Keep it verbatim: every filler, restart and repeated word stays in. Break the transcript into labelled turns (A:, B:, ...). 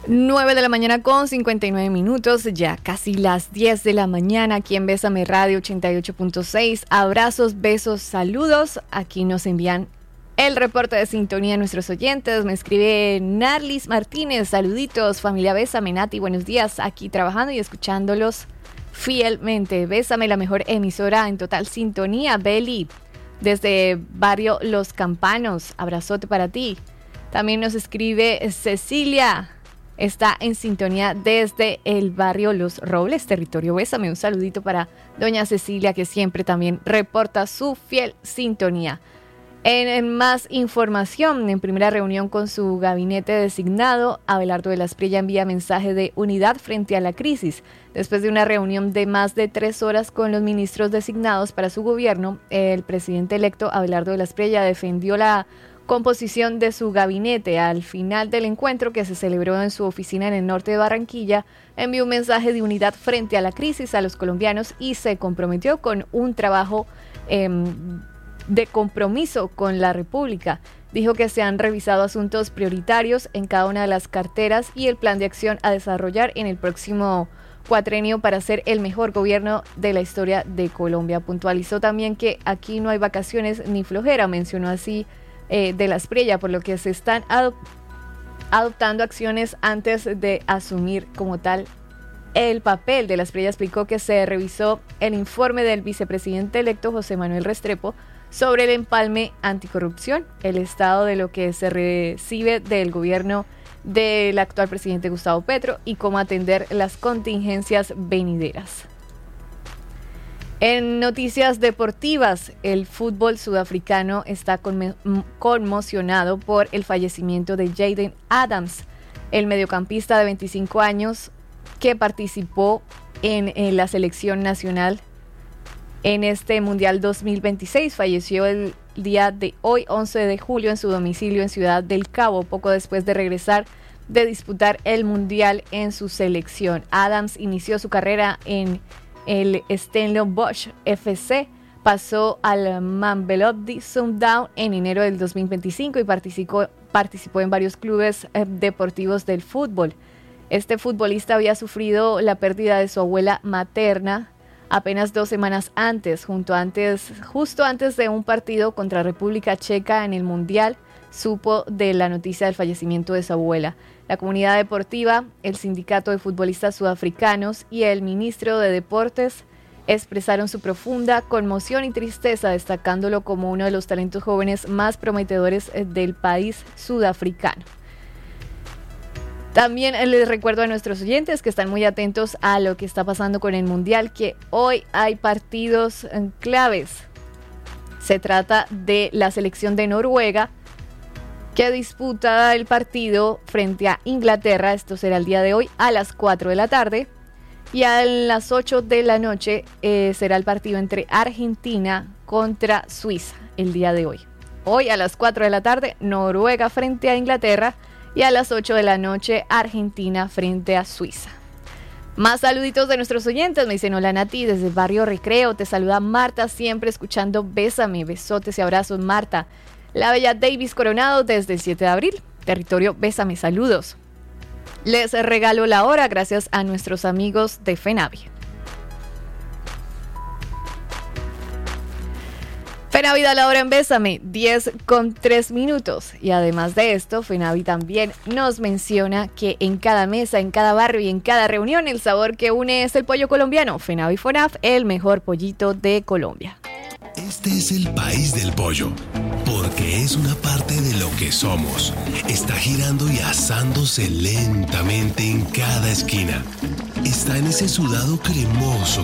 A: nueve de la mañana con cincuenta y nueve minutos, ya casi las diez de la mañana aquí en Bésame Radio ochenta y ocho punto seis. Abrazos, besos, saludos. Aquí nos envían el reporte de sintonía a nuestros oyentes. Me escribe Narlis Martínez, saluditos, familia Bésame, Nati, buenos días. Aquí trabajando y escuchándolos fielmente. Bésame, la mejor emisora en total sintonía. Beli, desde barrio Los Campanos, abrazote para ti. También nos escribe Cecilia. Está en sintonía desde el barrio Los Robles, territorio Bésame. Un saludito para doña Cecilia, que siempre también reporta su fiel sintonía. En, en más información, en primera reunión con su gabinete designado, Abelardo de la Espriella envía mensaje de unidad frente a la crisis. Después de una reunión de más de tres horas con los ministros designados para su gobierno, el presidente electo Abelardo de la Espriella defendió la composición de su gabinete. Al final del encuentro, que se celebró en su oficina en el norte de Barranquilla, envió un mensaje de unidad frente a la crisis a los colombianos y se comprometió con un trabajo eh, de compromiso con la República. Dijo que se han revisado asuntos prioritarios en cada una de las carteras y el plan de acción a desarrollar en el próximo cuatrenio para ser el mejor gobierno de la historia de Colombia. Puntualizó también que aquí no hay vacaciones ni flojera, mencionó así Eh, de la Espriella, por lo que se están adop- adoptando acciones antes de asumir como tal el papel. De la Espriella explicó que se revisó el informe del vicepresidente electo José Manuel Restrepo sobre el empalme anticorrupción, el estado de lo que se recibe del gobierno del actual presidente Gustavo Petro y cómo atender las contingencias venideras. En noticias deportivas, el fútbol sudafricano está conmo- conmocionado por el fallecimiento de Jaden Adams, el mediocampista de veinticinco años que participó en, en la selección nacional en este Mundial dos mil veintiséis. Falleció el día de hoy, once de julio, en su domicilio en Ciudad del Cabo, poco después de regresar de disputar el Mundial en su selección. Adams inició su carrera en el Stellenbosch F C, pasó al Mamelodi Sundowns en enero del dos mil veinticinco y participó, participó en varios clubes eh, deportivos del fútbol. Este futbolista había sufrido la pérdida de su abuela materna apenas dos semanas antes, junto antes, justo antes de un partido contra República Checa en el Mundial. Supo de la noticia del fallecimiento de su abuela. La comunidad deportiva, el sindicato de futbolistas sudafricanos y el ministro de Deportes expresaron su profunda conmoción y tristeza, destacándolo como uno de los talentos jóvenes más prometedores del país sudafricano. También les recuerdo a nuestros oyentes que están muy atentos a lo que está pasando con el Mundial, que hoy hay partidos claves. Se trata de la selección de Noruega, que disputa el partido frente a Inglaterra. Esto será el día de hoy a las cuatro de la tarde. Y a las ocho de la noche eh, será el partido entre Argentina contra Suiza el día de hoy. Hoy a las cuatro de la tarde, Noruega frente a Inglaterra. Y a las ocho de la noche, Argentina frente a Suiza. Más saluditos de nuestros oyentes. Me dicen: hola Nati, desde el barrio Recreo. Te saluda Marta, siempre escuchando Bésame. Besotes y abrazos, Marta. La bella Davis Coronado desde el siete de abril, territorio Bésame, saludos. Les regalo la hora gracias a nuestros amigos de FENAVI. FENAVI da la hora en Bésame, diez con tres minutos. Y además de esto, FENAVI también nos menciona que en cada mesa, en cada barrio y en cada reunión, el sabor que une es el pollo colombiano. FENAVI FONAF, el mejor pollito de Colombia.
B: Este es el país del pollo, porque es una parte de lo que somos. Está girando y asándose lentamente en cada esquina. Está en ese sudado cremoso